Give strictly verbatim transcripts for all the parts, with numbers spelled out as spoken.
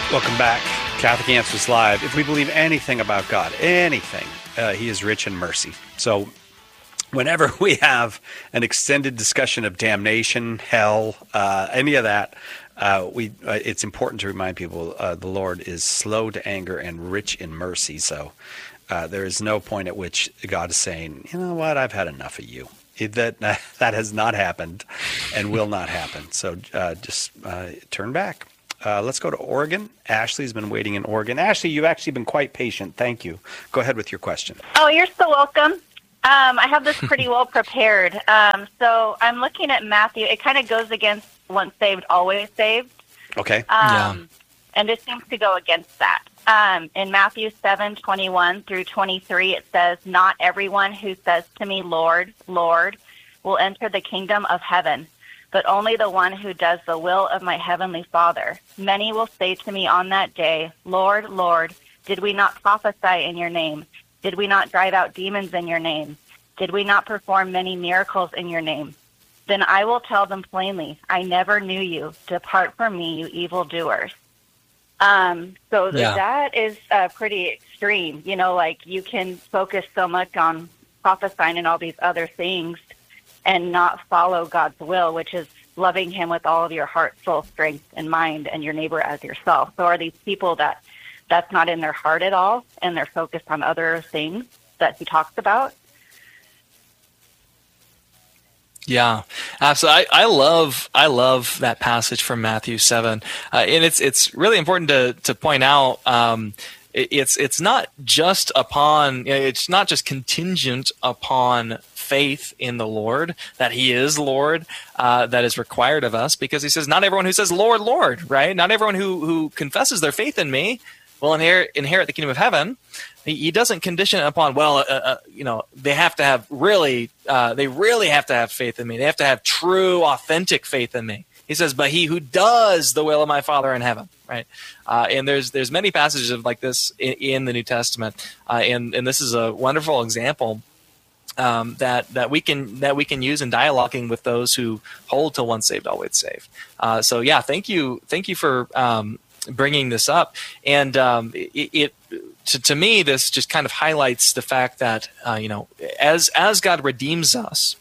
Welcome back. Catholic Answers Live. If we believe anything about God, anything, uh, he is rich in mercy. So whenever we have an extended discussion of damnation, hell, uh, any of that, uh, we uh, it's important to remind people uh, the Lord is slow to anger and rich in mercy. So uh, there is no point at which God is saying, you know what, I've had enough of you. It, that that has not happened and will not happen. So uh, just uh, turn back. Uh, let's go to Oregon. Ashley's been waiting in Oregon. Ashley, you've actually been quite patient. Thank you. Go ahead with your question. Oh, you're so welcome. Um, I have this pretty well prepared. Um, so I'm looking at Matthew. It kind of goes against once saved, always saved. Okay. Um, Yeah. And it seems to go against that. Um, in Matthew seven twenty-one through twenty-three, it says, "Not everyone who says to me, 'Lord, Lord,' will enter the kingdom of heaven, but only the one who does the will of my heavenly Father. Many will say to me on that day, 'Lord, Lord, did we not prophesy in your name? Did we not drive out demons in your name? Did we not perform many miracles in your name?' Then I will tell them plainly, 'I never knew you. Depart from me, you evildoers.'" Um, so Yeah. that is uh, pretty extreme. You know, like you can focus so much on prophesying and all these other things and not follow God's will, which is loving him with all of your heart, soul, strength, and mind, and your neighbor as yourself. So are these people that that's not in their heart at all, and they're focused on other things that he talks about? Yeah, absolutely. I, I love I love that passage from Matthew seven, uh, and it's it's really important to to point out. Um, it, it's it's not just upon it's not just contingent upon faith in the Lord, that He is Lord, uh, that is required of us, because He says, "Not everyone who says Lord, Lord," right? Not everyone who who confesses their faith in Me will inherit inherit the kingdom of heaven. He, he doesn't condition it upon, well, uh, uh, you know, they have to have really, uh, they really have to have faith in me. They have to have true, authentic faith in me. He says, "But he who does the will of my Father in heaven," right? Uh, and there's there's many passages of like this in, in the New Testament, uh, and and this is a wonderful example um, that that we can that we can use in dialoguing with those who hold to once saved, always saved. Uh, so yeah, thank you, thank you for um, bringing this up, and um, it. it To, to me, this just kind of highlights the fact that, uh, you know, as as God redeems us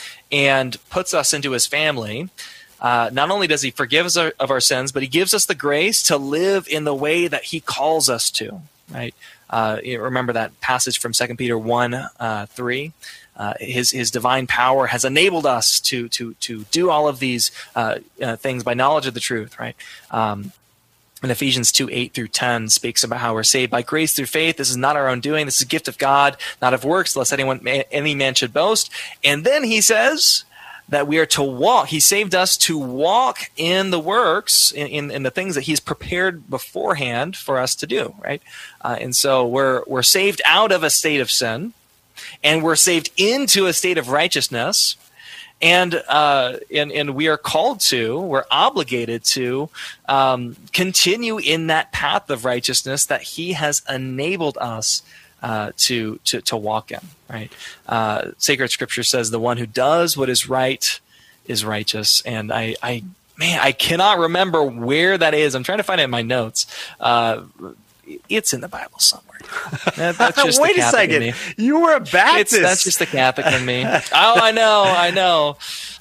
and puts us into His family, uh, not only does He forgive us our, of our sins, but He gives us the grace to live in the way that He calls us to. Right? Uh, you remember that passage from Second Peter one uh, three. Uh, his his divine power has enabled us to to to do all of these uh, uh, things by knowledge of the truth. Right. Um, And Ephesians two, eight through ten speaks about how we're saved by grace through faith. This is not our own doing. This is a gift of God, not of works, lest anyone, any man should boast. And then he says that we are to walk. He saved us to walk in the works, in, in, in the things that He's prepared beforehand for us to do, right? Uh, and so we're we're saved out of a state of sin, and we're saved into a state of righteousness. And, uh, and and we are called to, we're obligated to um, continue in that path of righteousness that He has enabled us uh, to, to to walk in. Right? Uh, Sacred Scripture says, "The one who does what is right is righteous." And I, I man, I cannot remember where that is. I'm trying to find it in my notes. Uh, It's in the Bible somewhere. That, that's just Wait the a Catholic second. in me. You were a Baptist. It's, that's just the Catholic in me. Oh, I know, I know.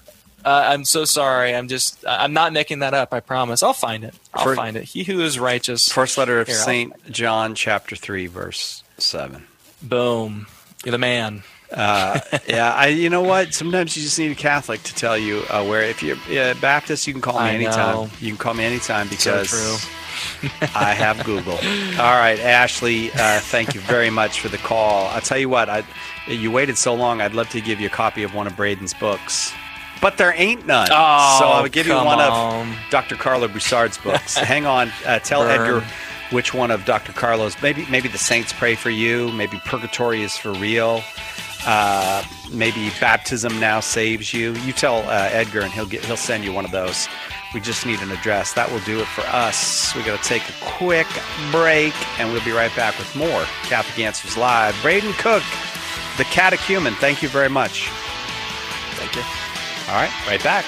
Uh, I'm so sorry. I'm just, I'm not making that up. I promise. I'll find it. I'll First, find it. He who is righteous. First letter of Here, Saint John, chapter three, verse seven. Boom. You're the man. Uh, yeah, I. You know what? Sometimes you just need a Catholic to tell you uh, where. If you're uh, Baptist, you can call me I anytime. know. You can call me anytime because So true. I have Google. All right, Ashley, uh, thank you very much for the call. I'll tell you what, I, you waited so long, I'd love to give you a copy of one of Braden's books. But there ain't none. Oh, so I would give you come one on. of Doctor Carlo Broussard's books. Hang on. Uh, tell Burn. Edgar which one of Doctor Carlo's. Maybe maybe The Saints Pray for You. Maybe Purgatory is for Real. Uh, maybe Baptism Now Saves You. You tell uh, Edgar and he'll get he'll send you one of those. We just need an address. That will do it for us. We're going to take a quick break, and we'll be right back with more Catholic Answers Live. Braden Cook, the catechumen, thank you very much. Thank you. All right, right back.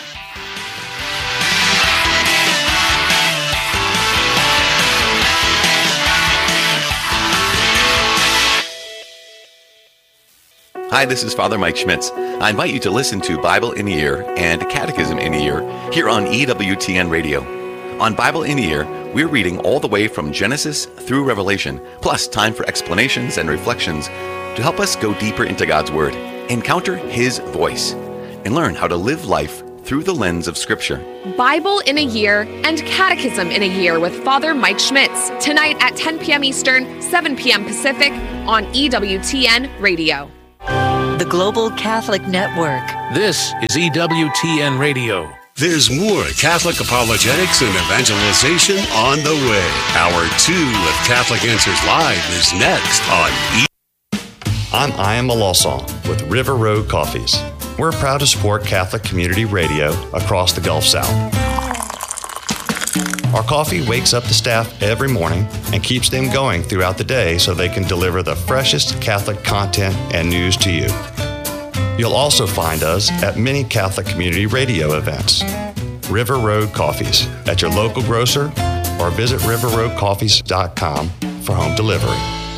Hi, this is Father Mike Schmitz. I invite you to listen to Bible in a Year and Catechism in a Year here on E W T N Radio. On Bible in a Year, we're reading all the way from Genesis through Revelation, plus time for explanations and reflections to help us go deeper into God's Word, encounter His voice, and learn how to live life through the lens of Scripture. Bible in a Year and Catechism in a Year with Father Mike Schmitz, tonight at ten p.m. Eastern, seven p.m. Pacific on E W T N Radio. The Global Catholic Network. This is E W T N Radio. There's more Catholic apologetics and evangelization on the way. Hour two of Catholic Answers Live is next on E. I'm Ian Malosong with River Road Coffees. We're proud to support Catholic Community Radio across the Gulf South. Our coffee wakes up the staff every morning and keeps them going throughout the day so they can deliver the freshest Catholic content and news to you. You'll also find us at many Catholic Community Radio events. River Road Coffees at your local grocer or visit river road coffees dot com for home delivery.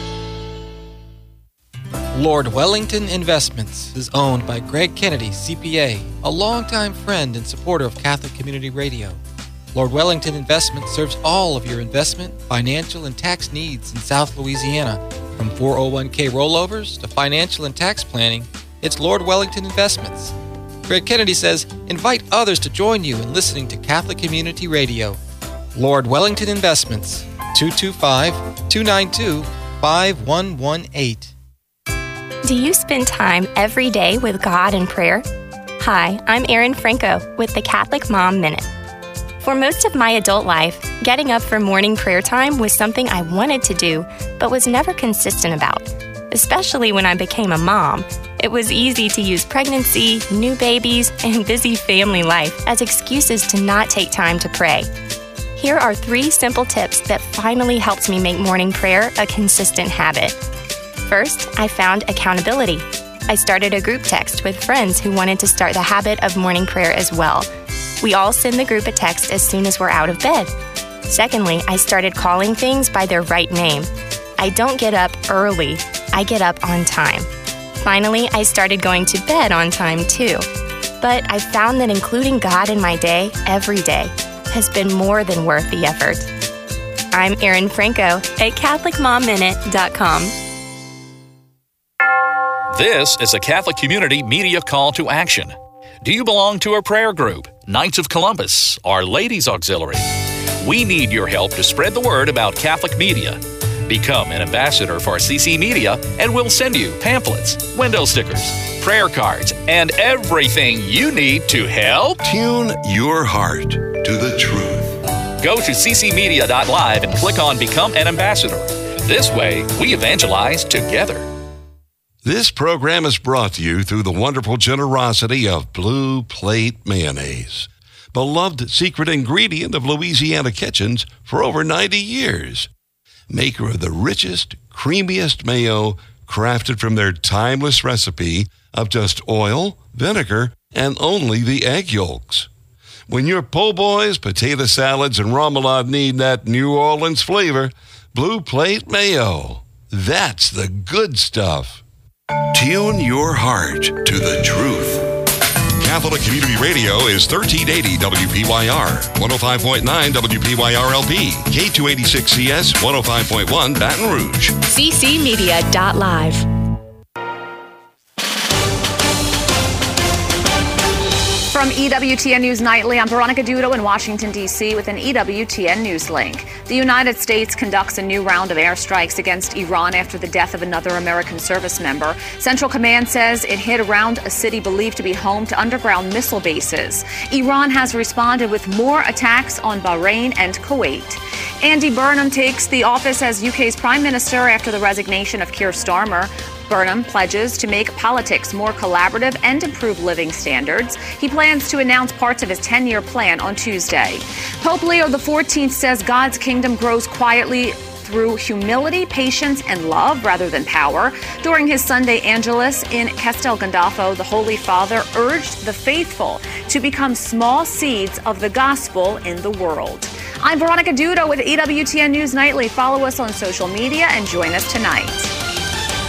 Lord Wellington Investments is owned by Greg Kennedy, C P A, a longtime friend and supporter of Catholic Community Radio. Lord Wellington Investments serves all of your investment, financial, and tax needs in South Louisiana. From four oh one k rollovers to financial and tax planning, it's Lord Wellington Investments. Greg Kennedy says, invite others to join you in listening to Catholic Community Radio. Lord Wellington Investments, two two five, two nine two, five one one eight. Do you spend time every day with God in prayer? Hi, I'm Erin Franco with the Catholic Mom Minute. For most of my adult life, getting up for morning prayer time was something I wanted to do, but was never consistent about. Especially when I became a mom, it was easy to use pregnancy, new babies, and busy family life as excuses to not take time to pray. Here are three simple tips that finally helped me make morning prayer a consistent habit. First, I found accountability. I started a group text with friends who wanted to start the habit of morning prayer as well. We all send the group a text as soon as we're out of bed. Secondly, I started calling things by their right name. I don't get up early, I get up on time. Finally, I started going to bed on time too. But I found that including God in my day every day has been more than worth the effort. I'm Erin Franco at Catholic Mom Minute dot com. This is a Catholic Community Media call to action. Do you belong to a prayer group, Knights of Columbus, or Ladies Auxiliary? We need your help to spread the word about Catholic media. Become an ambassador for C C Media, and we'll send you pamphlets, window stickers, prayer cards, and everything you need to help tune your heart to the truth. Go to c c media dot live and click on Become an Ambassador. This way, we evangelize together. This program is brought to you through the wonderful generosity of Blue Plate Mayonnaise, beloved secret ingredient of Louisiana kitchens for over ninety years. Maker of the richest, creamiest mayo crafted from their timeless recipe of just oil, vinegar, and only the egg yolks. When your po' boys, potato salads, and remoulade need that New Orleans flavor, Blue Plate Mayo. That's the good stuff. Tune your heart to the truth. Catholic Community Radio is thirteen eighty W P Y R, one oh five point nine W P Y R L P, K two eighty-six C S, one oh five point one Baton Rouge. c c media dot live. From E W T N News Nightly, I'm Veronica Dudo in Washington, D C with an E W T N News link. The United States conducts a new round of airstrikes against Iran after the death of another American service member. Central Command says it hit around a city believed to be home to underground missile bases. Iran has responded with more attacks on Bahrain and Kuwait. Andy Burnham takes the office as U K's Prime Minister after the resignation of Keir Starmer. Burnham pledges to make politics more collaborative and improve living standards. He plans to announce parts of his ten-year plan on Tuesday. Pope Leo the fourteenth says God's kingdom grows quietly through humility, patience, and love rather than power. During his Sunday Angelus in Castel Gandolfo, the Holy Father urged the faithful to become small seeds of the gospel in the world. I'm Veronica Dudo with E W T N News Nightly. Follow us on social media and join us tonight.